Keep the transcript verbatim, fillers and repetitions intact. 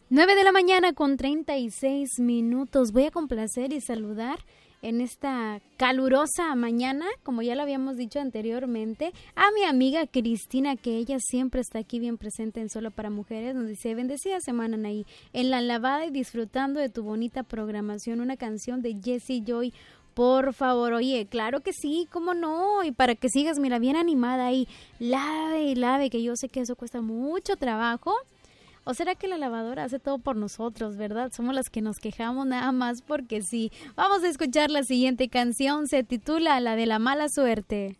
nueve de la mañana con treinta y seis minutos. Voy a complacer y saludar en esta calurosa mañana, como ya lo habíamos dicho anteriormente, a mi amiga Cristina, que ella siempre está aquí bien presente en Solo para Mujeres. Nos dice: bendecida semana, Anaí, en la lavada y disfrutando de tu bonita programación, una canción de Jessie Joy, por favor. Oye, claro que sí, cómo no, y para que sigas, mira, bien animada ahí, lave y lave, que yo sé que eso cuesta mucho trabajo. ¿O será que la lavadora hace todo por nosotros, verdad? Somos las que nos quejamos nada más porque sí. Vamos a escuchar la siguiente canción, se titula La de la mala suerte.